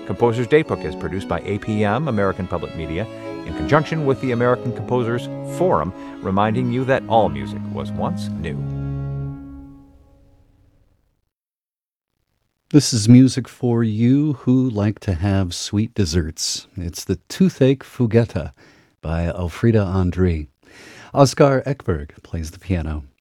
Composer's Datebook is produced by APM, American Public Media, in conjunction with the American Composers Forum, reminding you that all music was once new. This is music for you who like to have sweet desserts. It's the Toothache Fugetta by Elfriede André. Oscar Ekberg plays the piano.